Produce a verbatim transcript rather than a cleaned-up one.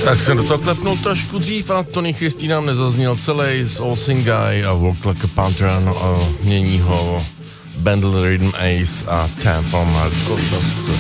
Tak jsem do toho klepnul trošku dřív a Tony Christie nám nezazněl celý z All Sing Guy a Walk Like a Panther, no a mění ho Bandle Rhythm Ace a Tam from Hardcore.